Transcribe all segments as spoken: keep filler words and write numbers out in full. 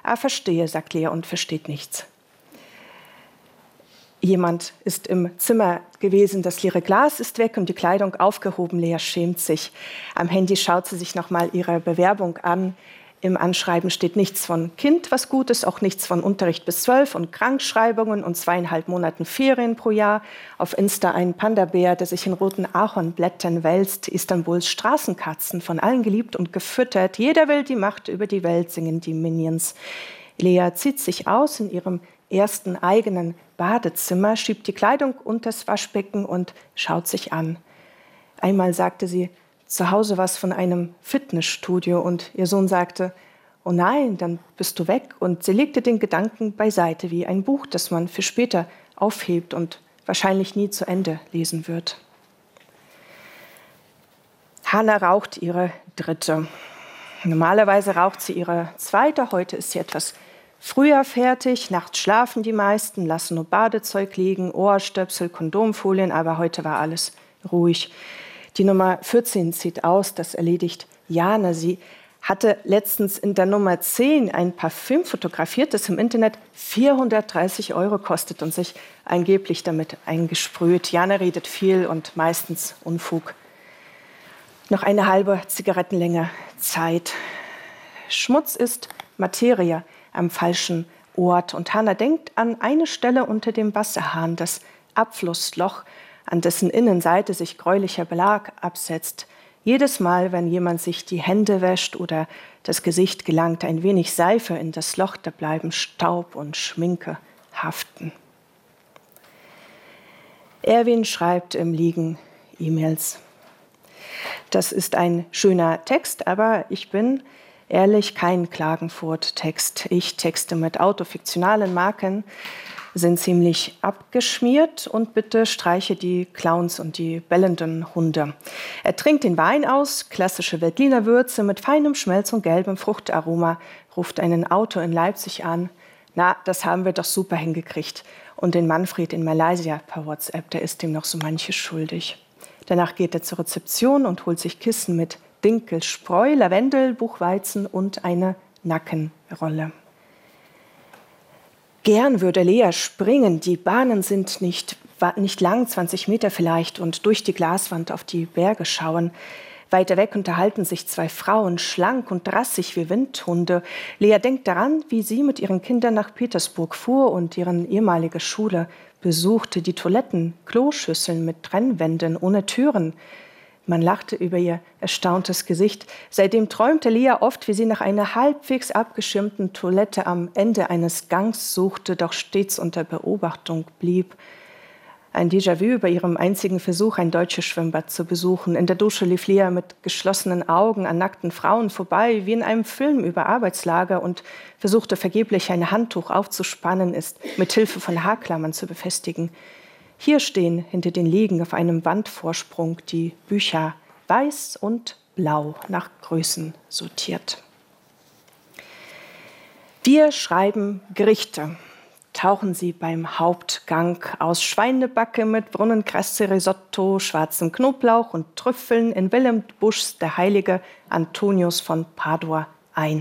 Ah, verstehe, sagt Lea und versteht nichts. Jemand ist im Zimmer gewesen, das leere Glas ist weg und die Kleidung aufgehoben. Lea schämt sich. Am Handy schaut sie sich nochmal ihre Bewerbung an. Im Anschreiben steht nichts von Kind, was gut ist, auch nichts von Unterricht bis zwölf und Krankschreibungen und zweieinhalb Monaten Ferien pro Jahr. Auf Insta ein Panda-Bär, der sich in roten Ahornblättern wälzt. Istanbuls Straßenkatzen, von allen geliebt und gefüttert. Jeder will die Macht über die Welt, singen die Minions. Lea zieht sich aus in ihrem ersten eigenen Badezimmer, schiebt die Kleidung unters Waschbecken und schaut sich an. Einmal sagte sie, zu Hause was von einem Fitnessstudio und ihr Sohn sagte, oh nein, dann bist du weg. Und sie legte den Gedanken beiseite, wie ein Buch, das man für später aufhebt und wahrscheinlich nie zu Ende lesen wird. Hannah raucht ihre dritte. Normalerweise raucht sie ihre zweite, heute ist sie etwas früher fertig, nachts schlafen die meisten, lassen nur Badezeug liegen, Ohrstöpsel, Kondomfolien, aber heute war alles ruhig. Die Nummer vierzehn zieht aus, das erledigt Jana. Sie hatte letztens in der Nummer zehn ein Parfüm fotografiert, das im Internet vierhundertdreißig Euro kostet und sich angeblich damit eingesprüht. Jana redet viel und meistens Unfug. Noch eine halbe Zigarettenlänge Zeit. Schmutz ist Materie am falschen Ort. Und Hannah denkt an eine Stelle unter dem Wasserhahn, das Abflussloch, an dessen Innenseite sich gräulicher Belag absetzt. Jedes Mal, wenn jemand sich die Hände wäscht oder das Gesicht gelangt ein wenig Seife in das Loch, da bleiben Staub und Schminke haften. Erwin schreibt im Liegen E-Mails. Das ist ein schöner Text, aber ich bin ehrlich kein Klagenfurt-Text. Ich texte mit autofiktionalen Marken, sind ziemlich abgeschmiert und bitte streiche die Clowns und die bellenden Hunde. Er trinkt den Wein aus, klassische Veltliner Würze mit feinem Schmelz und gelbem Fruchtaroma, ruft einen Autor in Leipzig an. Na, das haben wir doch super hingekriegt. Und den Manfred in Malaysia per WhatsApp, der ist ihm noch so manches schuldig. Danach geht er zur Rezeption und holt sich Kissen mit Dinkel, Spreu, Lavendel, Buchweizen und eine Nackenrolle. Gern würde Lea springen, die Bahnen sind nicht, nicht lang, zwanzig Meter vielleicht, und durch die Glaswand auf die Berge schauen. Weiter weg unterhalten sich zwei Frauen, schlank und rassig wie Windhunde. Lea denkt daran, wie sie mit ihren Kindern nach Petersburg fuhr und deren ehemalige Schule besuchte. Die Toiletten, Kloschüsseln mit Trennwänden, ohne Türen. Man lachte über ihr erstauntes Gesicht. Seitdem träumte Lea oft, wie sie nach einer halbwegs abgeschirmten Toilette am Ende eines Gangs suchte, doch stets unter Beobachtung blieb. Ein Déjà-vu bei ihrem einzigen Versuch, ein deutsches Schwimmbad zu besuchen. In der Dusche lief Lea mit geschlossenen Augen an nackten Frauen vorbei, wie in einem Film über Arbeitslager, und versuchte vergeblich, ein Handtuch aufzuspannen, es mit Hilfe von Haarklammern zu befestigen. Hier stehen hinter den Liegen auf einem Wandvorsprung die Bücher, weiß und blau, nach Größen sortiert. Wir schreiben Gerichte. Tauchen sie beim Hauptgang aus: Schweinebacke mit Brunnenkresse, Risotto, schwarzem Knoblauch und Trüffeln in Willem Buschs Der heilige Antonius von Padua ein.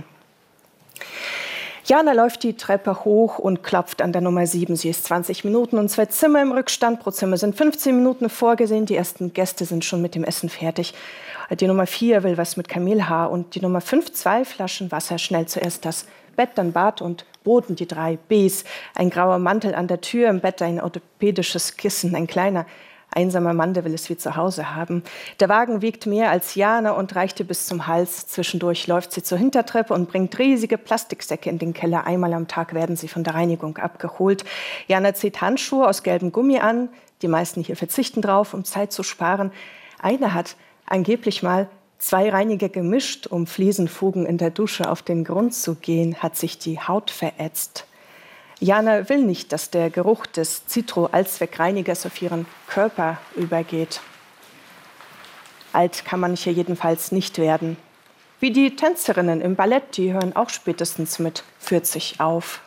Jana läuft die Treppe hoch und klopft an der Nummer sieben. Sie ist zwanzig Minuten und zwei Zimmer im Rückstand. Pro Zimmer sind fünfzehn Minuten vorgesehen. Die ersten Gäste sind schon mit dem Essen fertig. Die Nummer vier will was mit Kamelhaar und die Nummer fünf zwei Flaschen Wasser. Schnell zuerst das Bett, dann Bad und Boden, die drei Bs. Ein grauer Mantel an der Tür, im Bett ein orthopädisches Kissen. Ein kleiner, einsamer Mann, der will es wie zu Hause haben. Der Wagen wiegt mehr als Jana und reichte bis zum Hals. Zwischendurch läuft sie zur Hintertreppe und bringt riesige Plastiksäcke in den Keller. Einmal am Tag werden sie von der Reinigung abgeholt. Jana zieht Handschuhe aus gelbem Gummi an. Die meisten hier verzichten drauf, um Zeit zu sparen. Einer hat angeblich mal zwei Reiniger gemischt, um Fliesenfugen in der Dusche auf den Grund zu gehen, hat sich die Haut verätzt. Jana will nicht, dass der Geruch des Citro-Allzweckreinigers auf ihren Körper übergeht. Alt kann man hier jedenfalls nicht werden. Wie die Tänzerinnen im Ballett, die hören auch spätestens mit vierzig auf.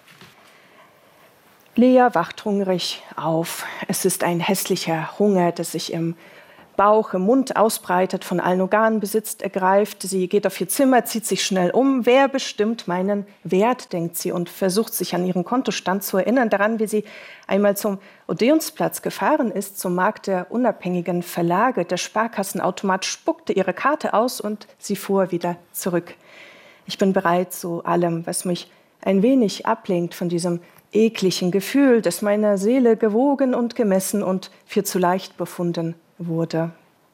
Lea wacht hungrig auf. Es ist ein hässlicher Hunger, der sich im Bauch, im Mund ausbreitet, von allen Organen besitzt, ergreift. Sie geht auf ihr Zimmer, zieht sich schnell um. Wer bestimmt meinen Wert, denkt sie und versucht sich an ihren Kontostand zu erinnern, daran, wie sie einmal zum Odeonsplatz gefahren ist, zum Markt der unabhängigen Verlage. Der Sparkassenautomat spuckte ihre Karte aus und sie fuhr wieder zurück. Ich bin bereit zu allem, was mich ein wenig ablenkt von diesem ekligen Gefühl, das meiner Seele gewogen und gemessen und für zu leicht befunden wurde.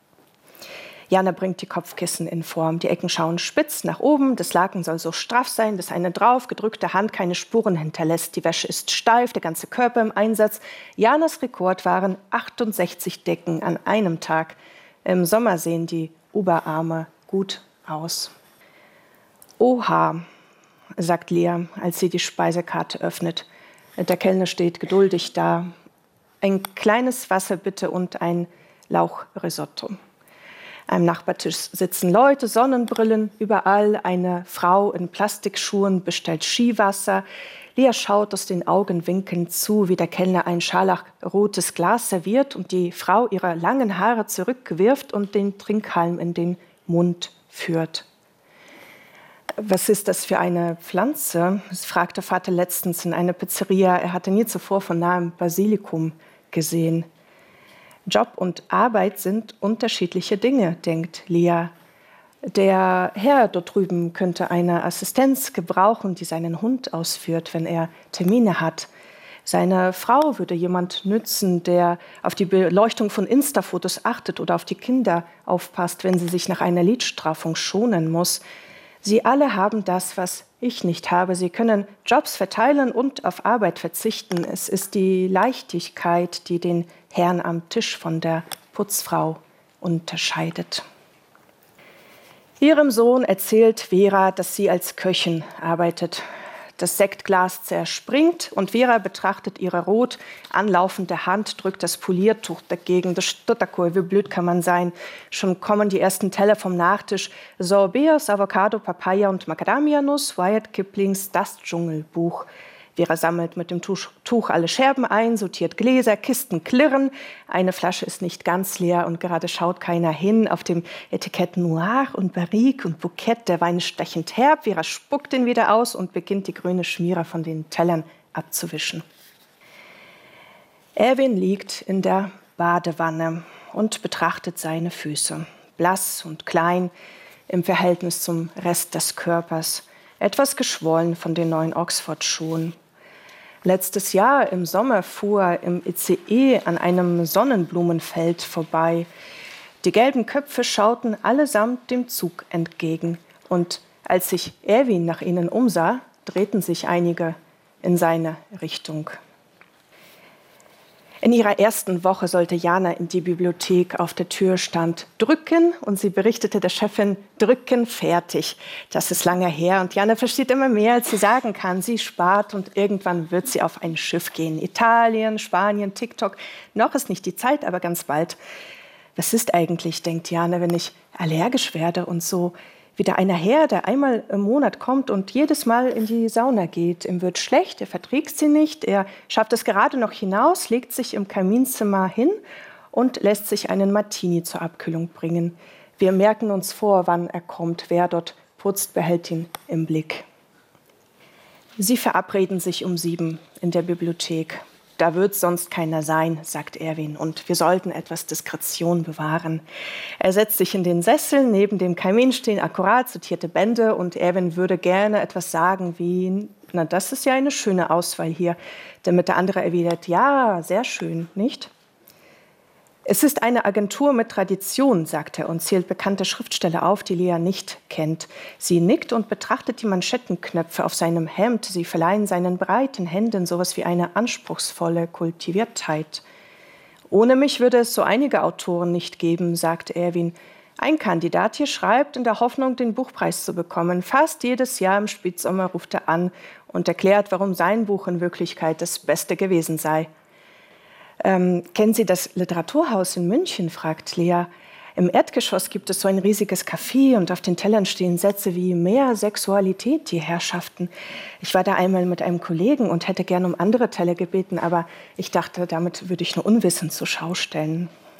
Jana bringt die Kopfkissen in Form. Die Ecken schauen spitz nach oben. Das Laken soll so straff sein, dass eine drauf gedrückte Hand keine Spuren hinterlässt. Die Wäsche ist steif, der ganze Körper im Einsatz. Janas Rekord waren achtundsechzig Decken an einem Tag. Im Sommer sehen die Oberarme gut aus. Oha, sagt Lea, als sie die Speisekarte öffnet. Der Kellner steht geduldig da. Ein kleines Wasser bitte und ein Lauchrisotto. Am Nachbartisch sitzen Leute, Sonnenbrillen überall. Eine Frau in Plastikschuhen bestellt Skiwasser. Lea schaut aus den Augenwinkeln zu, wie der Kellner ein scharlachrotes Glas serviert und die Frau ihre langen Haare zurückwirft und den Trinkhalm in den Mund führt. Was ist das für eine Pflanze? Das fragte Vater letztens in einer Pizzeria. Er hatte nie zuvor von nahem Basilikum gesehen. Job und Arbeit sind unterschiedliche Dinge, denkt Lea. Der Herr dort drüben könnte eine Assistenz gebrauchen, die seinen Hund ausführt, wenn er Termine hat. Seine Frau würde jemand nützen, der auf die Beleuchtung von Insta-Fotos achtet oder auf die Kinder aufpasst, wenn sie sich nach einer Lidstraffung schonen muss. Sie alle haben das, was ich nicht habe. Sie können Jobs verteilen und auf Arbeit verzichten. Es ist die Leichtigkeit, die den Herrn am Tisch von der Putzfrau unterscheidet. Ihrem Sohn erzählt Vera, dass sie als Köchin arbeitet. Das Sektglas zerspringt und Vera betrachtet ihre rot anlaufende Hand, drückt das Poliertuch dagegen. Das Stutterkohl, wie blöd kann man sein. Schon kommen die ersten Teller vom Nachtisch. Sorbet, Avocado, Papaya und Macadamia-Nuss, Wyatt Kiplings Das Dschungelbuch. Vera sammelt mit dem Tuch alle Scherben ein, sortiert Gläser, Kisten klirren. Eine Flasche ist nicht ganz leer und gerade schaut keiner hin. Auf dem Etikett Noir und Barrique und Bouquet, der Wein ist stechend herb. Vera spuckt ihn wieder aus und beginnt die grüne Schmiere von den Tellern abzuwischen. Erwin liegt in der Badewanne und betrachtet seine Füße. Blass und klein im Verhältnis zum Rest des Körpers. Etwas geschwollen von den neuen Oxford-Schuhen. Letztes Jahr im Sommer fuhr er im I C E an einem Sonnenblumenfeld vorbei. Die gelben Köpfe schauten allesamt dem Zug entgegen. Und als sich Erwin nach ihnen umsah, drehten sich einige in seine Richtung. In ihrer ersten Woche sollte Jana in die Bibliothek. Auf der Tür stand drücken und sie berichtete der Chefin, drücken, fertig. Das ist lange her und Jana versteht immer mehr, als sie sagen kann. Sie spart und irgendwann wird sie auf ein Schiff gehen. Italien, Spanien, TikTok. Noch ist nicht die Zeit, aber ganz bald. Was ist eigentlich, denkt Jana, wenn ich allergisch werde und so wieder einer Herr, der einmal im Monat kommt und jedes Mal in die Sauna geht. Ihm wird schlecht, er verträgt sie nicht, er schafft es gerade noch hinaus, legt sich im Kaminzimmer hin und lässt sich einen Martini zur Abkühlung bringen. Wir merken uns vor, wann er kommt, wer dort putzt, behält ihn im Blick. Sie verabreden sich um sieben in der Bibliothek. Da wird sonst keiner sein, sagt Erwin, und wir sollten etwas Diskretion bewahren. Er setzt sich in den Sessel, neben dem Kamin stehen akkurat sortierte Bände und Erwin würde gerne etwas sagen wie, na, das ist ja eine schöne Auswahl hier, damit der andere erwidert, ja, sehr schön, nicht? Es ist eine Agentur mit Tradition, sagt er und zählt bekannte Schriftsteller auf, die Lea nicht kennt. Sie nickt und betrachtet die Manschettenknöpfe auf seinem Hemd. Sie verleihen seinen breiten Händen sowas wie eine anspruchsvolle Kultiviertheit. Ohne mich würde es so einige Autoren nicht geben, sagt Erwin. Ein Kandidat hier schreibt in der Hoffnung, den Buchpreis zu bekommen. Fast jedes Jahr im Spätsommer ruft er an und erklärt, warum sein Buch in Wirklichkeit das Beste gewesen sei. Ähm, kennen Sie das Literaturhaus in München, fragt Lea. Im Erdgeschoss gibt es so ein riesiges Café und auf den Tellern stehen Sätze wie mehr Sexualität, die Herrschaften. Ich war da einmal mit einem Kollegen und hätte gern um andere Teller gebeten, aber ich dachte, damit würde ich nur Unwissen zur Schau stellen.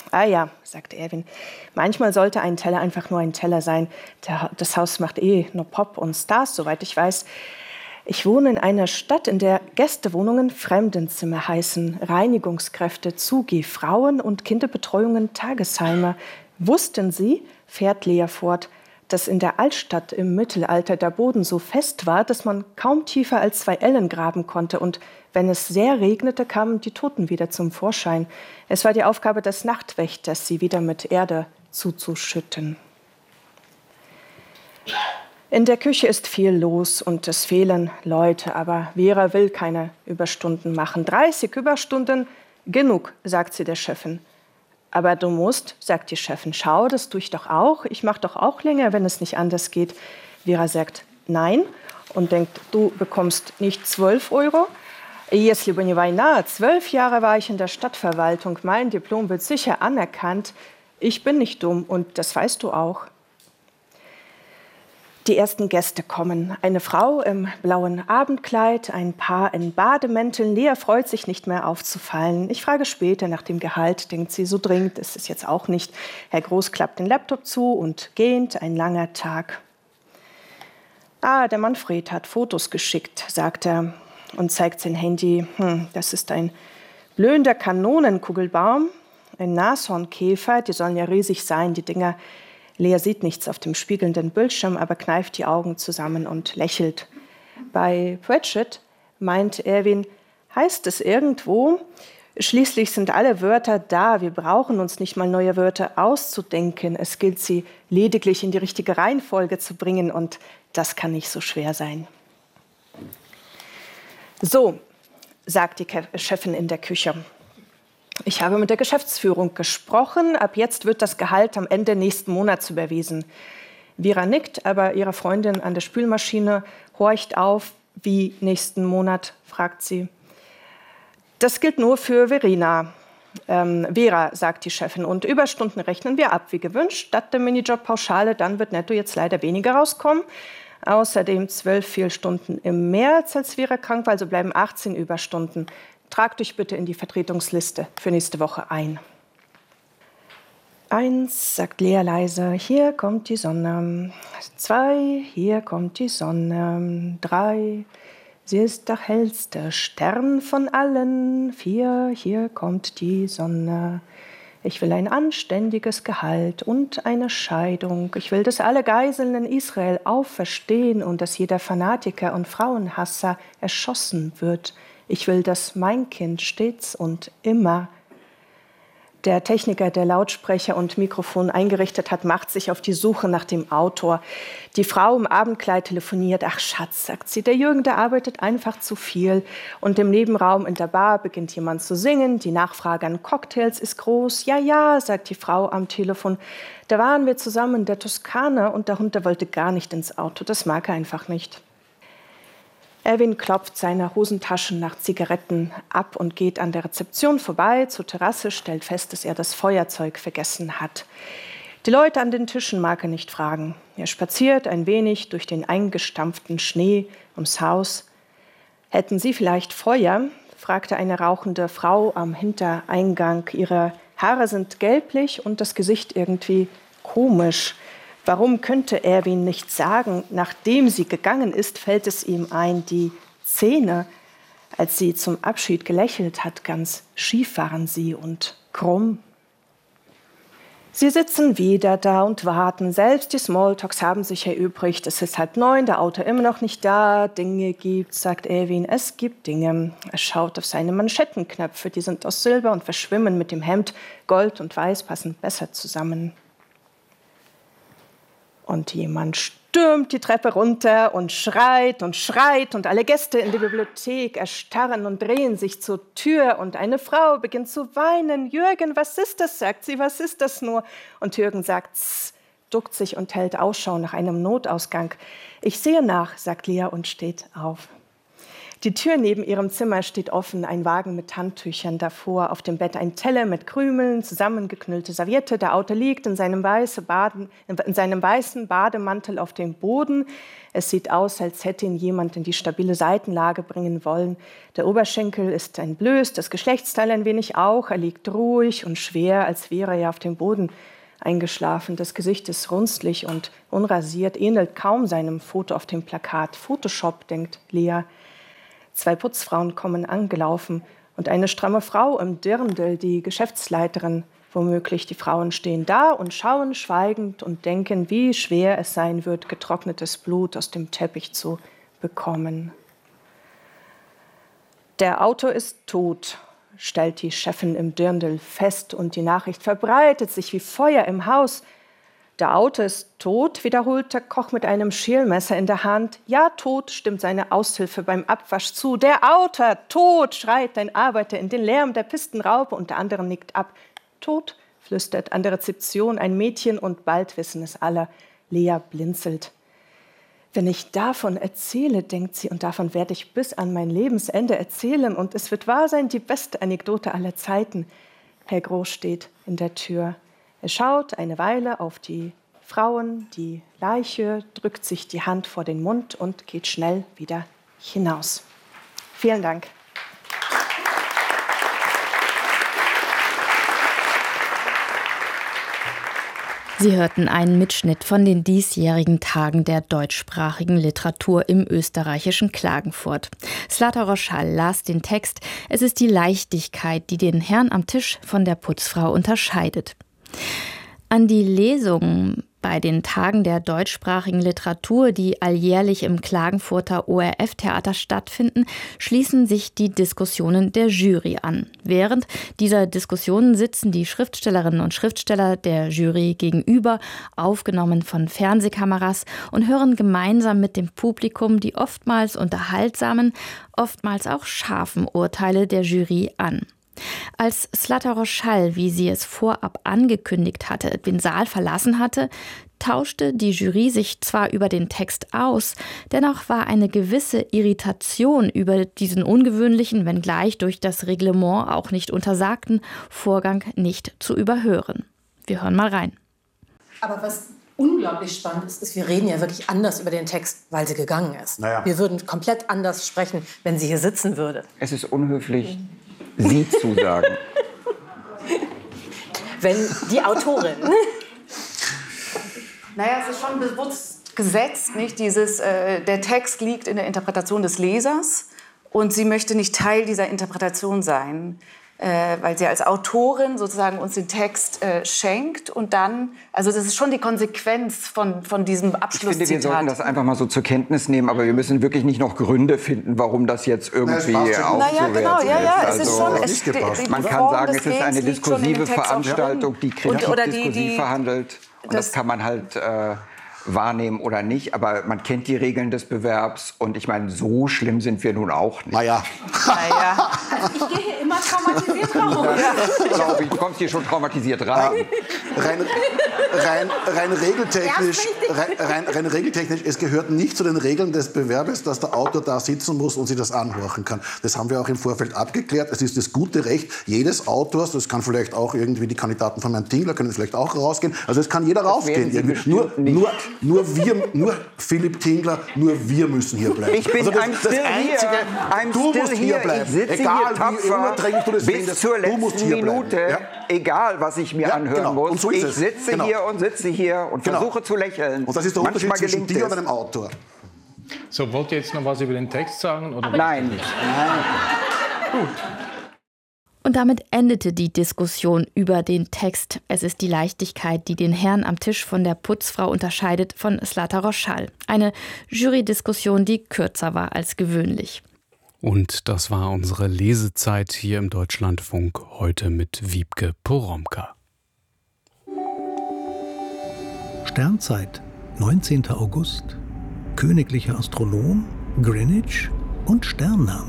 Ah ja, sagt Erwin, manchmal sollte ein Teller einfach nur ein Teller sein. Der, das Haus macht eh nur Pop und Stars, soweit ich weiß. Ich wohne in einer Stadt, in der Gästewohnungen Fremdenzimmer heißen, Reinigungskräfte Zugi, Frauen- und Kinderbetreuungen Tagesheime. Wussten Sie, fährt Lea fort, dass in der Altstadt im Mittelalter der Boden so fest war, dass man kaum tiefer als zwei Ellen graben konnte und wenn es sehr regnete, kamen die Toten wieder zum Vorschein. Es war die Aufgabe des Nachtwächters, sie wieder mit Erde zuzuschütten. In der Küche ist viel los und es fehlen Leute, aber Vera will keine Überstunden machen. dreißig Überstunden, genug, sagt sie der Chefin. Aber du musst, sagt die Chefin, schau, das tue ich doch auch. Ich mache doch auch länger, wenn es nicht anders geht. Vera sagt nein und denkt, du bekommst nicht zwölf Euro. Если бы не война, zwölf Jahre war ich in der Stadtverwaltung. Mein Diplom wird sicher anerkannt. Ich bin nicht dumm und das weißt du auch. Die ersten Gäste kommen. Eine Frau im blauen Abendkleid, ein Paar in Bademänteln. Lea freut sich nicht mehr aufzufallen. Ich frage später nach dem Gehalt, denkt sie, so dringend ist es jetzt auch nicht. Herr Groß klappt den Laptop zu und gähnt, ein langer Tag. Ah, der Manfred hat Fotos geschickt, sagt er und zeigt sein Handy. Hm, das ist ein blühender Kanonenkugelbaum, ein Nashornkäfer, die sollen ja riesig sein, die Dinger. Lea sieht nichts auf dem spiegelnden Bildschirm, aber kneift die Augen zusammen und lächelt. Bei Pratchett, meint Erwin, heißt es irgendwo, schließlich sind alle Wörter da, wir brauchen uns nicht mal neue Wörter auszudenken. Es gilt, sie lediglich in die richtige Reihenfolge zu bringen und das kann nicht so schwer sein. So, sagt die Chefin in der Küche. Ich habe mit der Geschäftsführung gesprochen. Ab jetzt wird das Gehalt am Ende nächsten Monats überwiesen. Vera nickt, aber ihre Freundin an der Spülmaschine horcht auf. Wie nächsten Monat, fragt sie. Das gilt nur für Verena. Ähm, Vera, sagt die Chefin, und Überstunden rechnen wir ab, wie gewünscht. Statt der Minijob-Pauschale, dann wird netto jetzt leider weniger rauskommen. Außerdem zwölf Fehlstunden im März, als Vera krank war, also bleiben achtzehn Überstunden. Tragt euch bitte in die Vertretungsliste für nächste Woche ein. Eins, sagt Lea leise, hier kommt die Sonne. Zwei, hier kommt die Sonne. Drei, sie ist der hellste Stern von allen. Vier, hier kommt die Sonne. Ich will ein anständiges Gehalt und eine Scheidung. Ich will, dass alle Geiseln in Israel auferstehen und dass jeder Fanatiker und Frauenhasser erschossen wird. Ich will, dass mein Kind stets und immer. Der Techniker, der Lautsprecher und Mikrofon eingerichtet hat, macht sich auf die Suche nach dem Autor. Die Frau im Abendkleid telefoniert. Ach Schatz, sagt sie, der Jürgen, der arbeitet einfach zu viel. Und im Nebenraum in der Bar beginnt jemand zu singen. Die Nachfrage an Cocktails ist groß. Ja, ja, sagt die Frau am Telefon. Da waren wir zusammen in der Toskana und der Hund, der wollte gar nicht ins Auto. Das mag er einfach nicht. Erwin klopft seine Hosentaschen nach Zigaretten ab und geht an der Rezeption vorbei zur Terrasse, stellt fest, dass er das Feuerzeug vergessen hat. Die Leute an den Tischen mag er nicht fragen. Er spaziert ein wenig durch den eingestampften Schnee ums Haus. »Hätten Sie vielleicht Feuer?« fragte eine rauchende Frau am Hintereingang. Ihre Haare sind gelblich und das Gesicht irgendwie komisch. Warum könnte Erwin nicht sagen? Nachdem sie gegangen ist, fällt es ihm ein, die Zähne, als sie zum Abschied gelächelt hat, ganz schief waren sie und krumm. Sie sitzen wieder da und warten. Selbst die Smalltalks haben sich erübrigt. Es ist halb neun, der Autor immer noch nicht da. Dinge gibt, sagt Erwin, es gibt Dinge. Er schaut auf seine Manschettenknöpfe, die sind aus Silber und verschwimmen mit dem Hemd. Gold und Weiß passen besser zusammen. Und jemand stürmt die Treppe runter und schreit und schreit und alle Gäste in der Bibliothek erstarren und drehen sich zur Tür und eine Frau beginnt zu weinen. »Jürgen, was ist das?« sagt sie, »was ist das nur?« Und Jürgen sagt, »Tss«, duckt sich und hält Ausschau nach einem Notausgang. »Ich sehe nach«, sagt Lea und steht auf. Die Tür neben ihrem Zimmer steht offen, ein Wagen mit Handtüchern davor, auf dem Bett ein Teller mit Krümeln, zusammengeknüllte Serviette. Der Autor liegt in seinem, weiße Baden, in seinem weißen Bademantel auf dem Boden. Es sieht aus, als hätte ihn jemand in die stabile Seitenlage bringen wollen. Der Oberschenkel ist entblößt, das Geschlechtsteil ein wenig auch. Er liegt ruhig und schwer, als wäre er auf dem Boden eingeschlafen. Das Gesicht ist runzlig und unrasiert, ähnelt kaum seinem Foto auf dem Plakat. Photoshop, denkt Lea. Zwei Putzfrauen kommen angelaufen und eine stramme Frau im Dirndl, die Geschäftsleiterin womöglich. Die Frauen stehen da und schauen schweigend und denken, wie schwer es sein wird, getrocknetes Blut aus dem Teppich zu bekommen. Der Autor ist tot, stellt die Chefin im Dirndl fest, und die Nachricht verbreitet sich wie Feuer im Haus. Der Autor ist tot, wiederholt der Koch mit einem Schälmesser in der Hand. Ja, tot, stimmt seine Aushilfe beim Abwasch zu. Der Autor, tot, schreit ein Arbeiter in den Lärm der Pistenraupe, und der andere nickt ab. Tot, flüstert an der Rezeption ein Mädchen, und bald wissen es alle. Lea blinzelt. Wenn ich davon erzähle, denkt sie, und davon werde ich bis an mein Lebensende erzählen, und es wird wahr sein, die beste Anekdote aller Zeiten. Herr Groß steht in der Tür. Er schaut eine Weile auf die Frauen, die Leiche, drückt sich die Hand vor den Mund und geht schnell wieder hinaus. Vielen Dank. Sie hörten einen Mitschnitt von den diesjährigen Tagen der deutschsprachigen Literatur im österreichischen Klagenfurt. Zlata Roschall las den Text »Es ist die Leichtigkeit, die den Herrn am Tisch von der Putzfrau unterscheidet«. An die Lesungen bei den Tagen der deutschsprachigen Literatur, die alljährlich im Klagenfurter O R F-Theater stattfinden, schließen sich die Diskussionen der Jury an. Während dieser Diskussionen sitzen die Schriftstellerinnen und Schriftsteller der Jury gegenüber, aufgenommen von Fernsehkameras, und hören gemeinsam mit dem Publikum die oftmals unterhaltsamen, oftmals auch scharfen Urteile der Jury an. Als Zlata Roschall, wie sie es vorab angekündigt hatte, den Saal verlassen hatte, tauschte die Jury sich zwar über den Text aus, dennoch war eine gewisse Irritation über diesen ungewöhnlichen, wenngleich durch das Reglement auch nicht untersagten, Vorgang nicht zu überhören. Wir hören mal rein. Aber was unglaublich spannend ist, ist, wir reden ja wirklich anders über den Text, weil sie gegangen ist. Naja. Wir würden komplett anders sprechen, wenn sie hier sitzen würde. Es ist unhöflich, Sie zu sagen. Wenn die Autorin. Naja, es ist schon bewusst gesetzt, nicht? Dieses, äh, der Text liegt in der Interpretation des Lesers, und sie möchte nicht Teil dieser Interpretation sein, äh, weil sie als Autorin sozusagen uns den Text äh, schenkt, und dann, also das ist schon die Konsequenz von, von diesem Abschlusszitat. Ich finde, wir sollten das einfach mal so zur Kenntnis nehmen, aber wir müssen wirklich nicht noch Gründe finden, warum das jetzt irgendwie aufzuwerten naja, genau, ja, ja, ist. es ist schon, es, die, die man kann sagen, es ist eine diskursive Veranstaltung, die Kritik oder die, diskursiv die, verhandelt. Und das, das kann man halt äh, wahrnehmen oder nicht. Aber man kennt die Regeln des Bewerbs. Und ich meine, so schlimm sind wir nun auch nicht. Naja. naja. Also ich gehe hier immer traumatisiert raus. Ja, glaube ich, du kommst hier schon traumatisiert rein. Ja. Rein, rein, rein, regeltechnisch, rein, rein, rein regeltechnisch, es gehört nicht zu den Regeln des Bewerbes, dass der Autor da sitzen muss und sich das anhorchen kann. Das haben wir auch im Vorfeld abgeklärt. Es ist das gute Recht jedes Autors, das kann vielleicht auch irgendwie die Kandidaten von Herrn Tingler können vielleicht auch rausgehen. Also es kann jeder das rausgehen. Nur, nur, nur, wir, nur Philipp Tingler, nur wir müssen hier bleiben. Ich bin also das, I'm das still Einzige, here. du musst hier here. bleiben. Ich sitze Egal hier tapfer, wie unerträglich du das bis findest, zur du musst letzten hier Minute, bleiben. Ja? egal was ich mir Ja, anhören genau. muss. Und so ist ich es. sitze Genau. hier und sitze hier und genau. versuche zu lächeln. Und das ist der Manchmal Unterschied zwischen dir und einem Autor. So, wollt ihr jetzt noch was über den Text sagen? Oder Nein. Nein. Gut. Und damit endete die Diskussion über den Text »Es ist die Leichtigkeit, die den Herrn am Tisch von der Putzfrau unterscheidet« von Zlata Roschall. Eine Jury-Diskussion, die kürzer war als gewöhnlich. Und das war unsere Lesezeit hier im Deutschlandfunk, heute mit Wiebke Poromka. Sternzeit, neunzehnter August, königlicher Astronom, Greenwich und Sternnamen.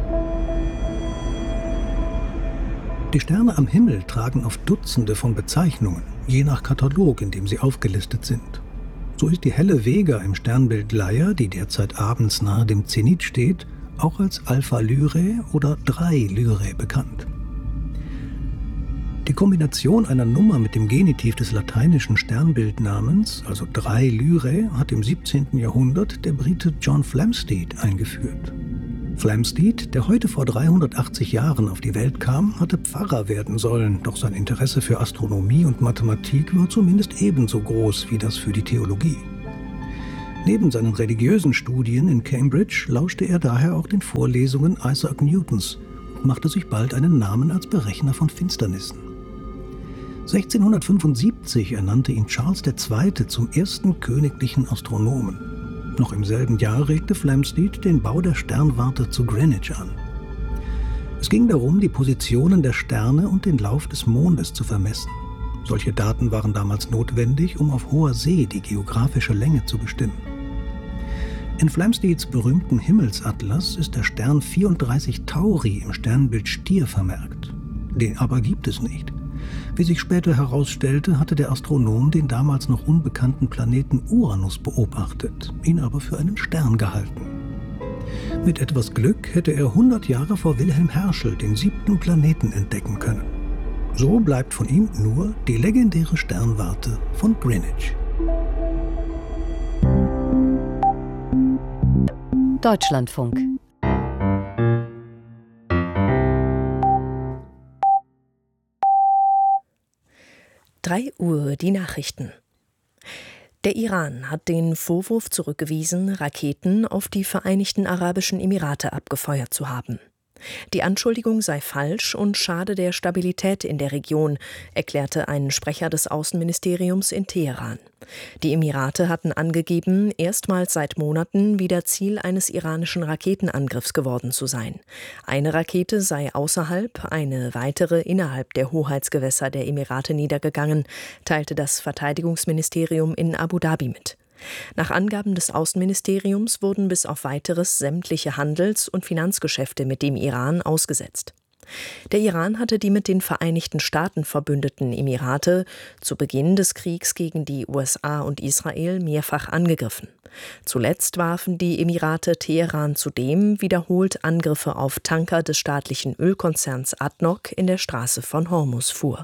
Die Sterne am Himmel tragen oft Dutzende von Bezeichnungen, je nach Katalog, in dem sie aufgelistet sind. So ist die helle Vega im Sternbild Leier, die derzeit abends nahe dem Zenit steht, auch als Alpha Lyrae oder drei Lyrae bekannt. Die Kombination einer Nummer mit dem Genitiv des lateinischen Sternbildnamens, also drei Lyrae, hat im siebzehnten Jahrhundert der Brite John Flamsteed eingeführt. Flamsteed, der heute vor dreihundertachtzig Jahren auf die Welt kam, hatte Pfarrer werden sollen, doch sein Interesse für Astronomie und Mathematik war zumindest ebenso groß wie das für die Theologie. Neben seinen religiösen Studien in Cambridge lauschte er daher auch den Vorlesungen Isaac Newtons und machte sich bald einen Namen als Berechner von Finsternissen. sechzehnhundertfünfundsiebzig ernannte ihn Charles der Zweite zum ersten königlichen Astronomen. Noch im selben Jahr regte Flamsteed den Bau der Sternwarte zu Greenwich an. Es ging darum, die Positionen der Sterne und den Lauf des Mondes zu vermessen. Solche Daten waren damals notwendig, um auf hoher See die geografische Länge zu bestimmen. In Flamsteeds berühmten Himmelsatlas ist der Stern vierunddreißig Tauri im Sternbild Stier vermerkt. Den aber gibt es nicht. Wie sich später herausstellte, hatte der Astronom den damals noch unbekannten Planeten Uranus beobachtet, ihn aber für einen Stern gehalten. Mit etwas Glück hätte er hundert Jahre vor Wilhelm Herschel den siebten Planeten entdecken können. So bleibt von ihm nur die legendäre Sternwarte von Greenwich. Deutschlandfunk. drei Uhr die Nachrichten. Der Iran hat den Vorwurf zurückgewiesen, Raketen auf die Vereinigten Arabischen Emirate abgefeuert zu haben. Die Anschuldigung sei falsch und schade der Stabilität in der Region, erklärte ein Sprecher des Außenministeriums in Teheran. Die Emirate hatten angegeben, erstmals seit Monaten wieder Ziel eines iranischen Raketenangriffs geworden zu sein. Eine Rakete sei außerhalb, eine weitere innerhalb der Hoheitsgewässer der Emirate niedergegangen, teilte das Verteidigungsministerium in Abu Dhabi mit. Nach Angaben des Außenministeriums wurden bis auf Weiteres sämtliche Handels- und Finanzgeschäfte mit dem Iran ausgesetzt. Der Iran hatte die mit den Vereinigten Staaten verbündeten Emirate zu Beginn des Kriegs gegen die U S A und Israel mehrfach angegriffen. Zuletzt warfen die Emirate Teheran zudem wiederholt Angriffe auf Tanker des staatlichen Ölkonzerns A D N O C in der Straße von Hormuz vor.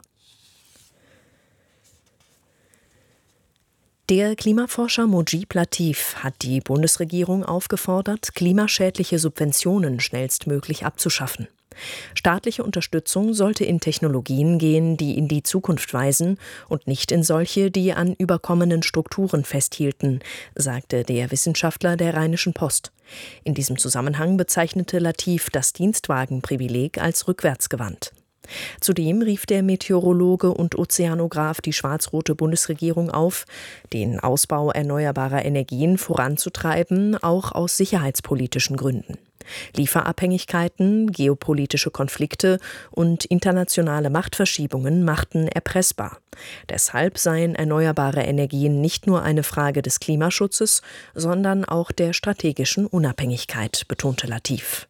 Der Klimaforscher Mojib Latif hat die Bundesregierung aufgefordert, klimaschädliche Subventionen schnellstmöglich abzuschaffen. Staatliche Unterstützung sollte in Technologien gehen, die in die Zukunft weisen und nicht in solche, die an überkommenen Strukturen festhielten, sagte der Wissenschaftler der Rheinischen Post. In diesem Zusammenhang bezeichnete Latif das Dienstwagenprivileg als rückwärtsgewandt. Zudem rief der Meteorologe und Ozeanograf die schwarz-rote Bundesregierung auf, den Ausbau erneuerbarer Energien voranzutreiben, auch aus sicherheitspolitischen Gründen. Lieferabhängigkeiten, geopolitische Konflikte und internationale Machtverschiebungen machten erpressbar. Deshalb seien erneuerbare Energien nicht nur eine Frage des Klimaschutzes, sondern auch der strategischen Unabhängigkeit, betonte Latif.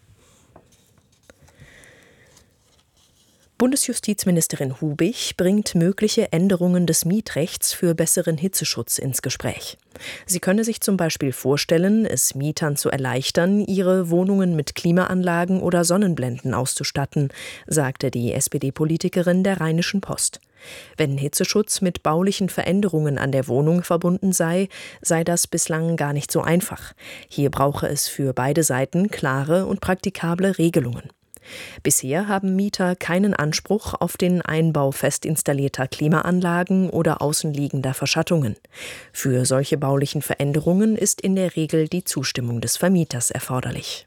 Bundesjustizministerin Hubich bringt mögliche Änderungen des Mietrechts für besseren Hitzeschutz ins Gespräch. Sie könne sich zum Beispiel vorstellen, es Mietern zu erleichtern, ihre Wohnungen mit Klimaanlagen oder Sonnenblenden auszustatten, sagte die S P D-Politikerin der Rheinischen Post. Wenn Hitzeschutz mit baulichen Veränderungen an der Wohnung verbunden sei, sei das bislang gar nicht so einfach. Hier brauche es für beide Seiten klare und praktikable Regelungen. Bisher haben Mieter keinen Anspruch auf den Einbau fest installierter Klimaanlagen oder außenliegender Verschattungen. Für solche baulichen Veränderungen ist in der Regel die Zustimmung des Vermieters erforderlich.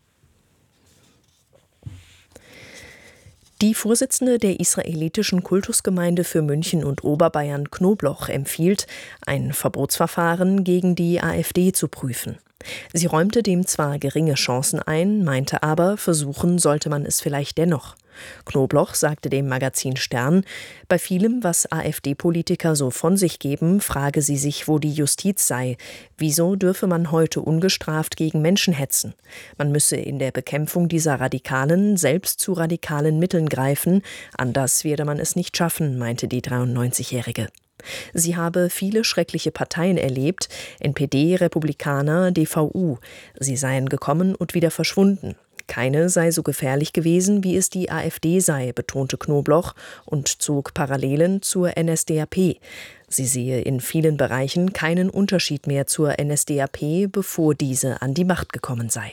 Die Vorsitzende der israelitischen Kultusgemeinde für München und Oberbayern Knobloch empfiehlt, ein Verbotsverfahren gegen die AfD zu prüfen. Sie räumte dem zwar geringe Chancen ein, meinte aber, versuchen sollte man es vielleicht dennoch. Knobloch sagte dem Magazin Stern, bei vielem, was AfD-Politiker so von sich geben, frage sie sich, wo die Justiz sei. Wieso dürfe man heute ungestraft gegen Menschen hetzen? Man müsse in der Bekämpfung dieser Radikalen selbst zu radikalen Mitteln greifen, anders werde man es nicht schaffen, meinte die dreiundneunzigjährige. Sie habe viele schreckliche Parteien erlebt, N P D, Republikaner, D V U. Sie seien gekommen und wieder verschwunden. Keine sei so gefährlich gewesen, wie es die AfD sei, betonte Knobloch und zog Parallelen zur N S D A P. Sie sehe in vielen Bereichen keinen Unterschied mehr zur N S D A P, bevor diese an die Macht gekommen sei.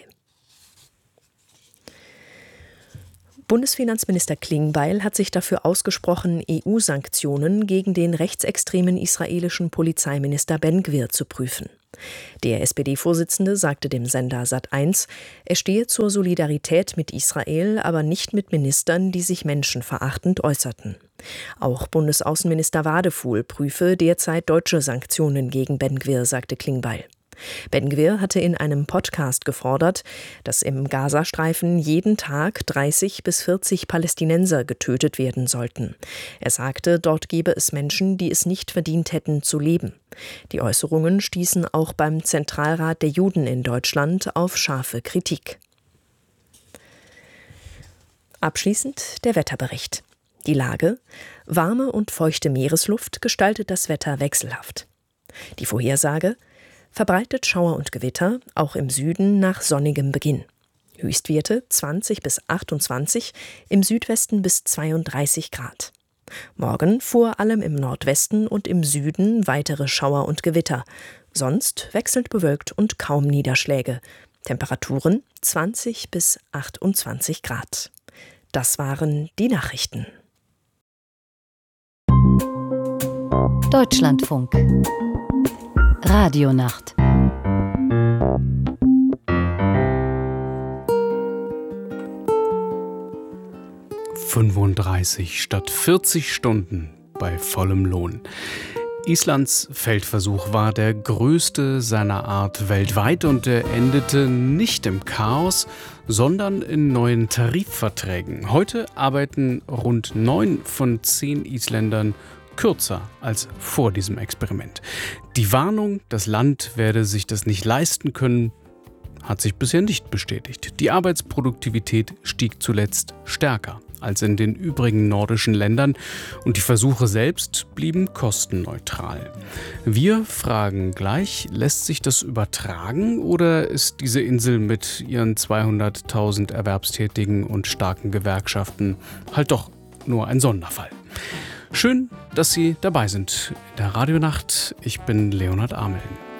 Bundesfinanzminister Klingbeil hat sich dafür ausgesprochen, E U-Sanktionen gegen den rechtsextremen israelischen Polizeiminister Ben-Gvir zu prüfen. Der S P D-Vorsitzende sagte dem Sender Sat eins, er stehe zur Solidarität mit Israel, aber nicht mit Ministern, die sich menschenverachtend äußerten. Auch Bundesaußenminister Wadefuhl prüfe derzeit deutsche Sanktionen gegen Ben-Gvir, sagte Klingbeil. Ben-Gvir hatte in einem Podcast gefordert, dass im Gazastreifen jeden Tag dreißig bis vierzig Palästinenser getötet werden sollten. Er sagte, dort gebe es Menschen, die es nicht verdient hätten zu leben. Die Äußerungen stießen auch beim Zentralrat der Juden in Deutschland auf scharfe Kritik. Abschließend der Wetterbericht. Die Lage: warme und feuchte Meeresluft gestaltet das Wetter wechselhaft. Die Vorhersage: verbreitet Schauer und Gewitter, auch im Süden nach sonnigem Beginn. Höchstwerte zwanzig bis achtundzwanzig, im Südwesten bis zweiunddreißig Grad. Morgen vor allem im Nordwesten und im Süden weitere Schauer und Gewitter. Sonst wechselnd bewölkt und kaum Niederschläge. Temperaturen zwanzig bis achtundzwanzig Grad. Das waren die Nachrichten. Deutschlandfunk Radionacht. fünfunddreißig statt vierzig Stunden bei vollem Lohn. Islands Feldversuch war der größte seiner Art weltweit und er endete nicht im Chaos, sondern in neuen Tarifverträgen. Heute arbeiten rund neun von zehn Isländern kürzer als vor diesem Experiment. Die Warnung, das Land werde sich das nicht leisten können, hat sich bisher nicht bestätigt. Die Arbeitsproduktivität stieg zuletzt stärker als in den übrigen nordischen Ländern und die Versuche selbst blieben kostenneutral. Wir fragen gleich, lässt sich das übertragen oder ist diese Insel mit ihren zweihunderttausend Erwerbstätigen und starken Gewerkschaften halt doch nur ein Sonderfall? Schön, dass Sie dabei sind in der Radionacht. Ich bin Leonhard Ameln.